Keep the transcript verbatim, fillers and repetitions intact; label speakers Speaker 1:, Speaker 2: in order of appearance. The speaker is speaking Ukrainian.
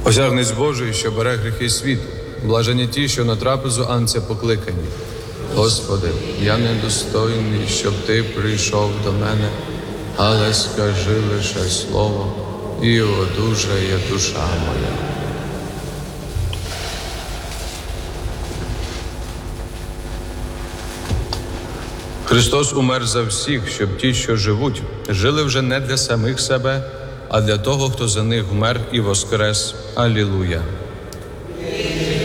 Speaker 1: Осягнець Божий, що бере гріхи світу, блажені ті, що на трапезу анця покликані. Господи, я недостойний, щоб Ти прийшов до мене, але скажи лише слово, і одужає душа моя. Христос умер за всіх, щоб ті, що живуть, жили вже не для самих себе, а для того, хто за них вмер і воскрес. Алілуя.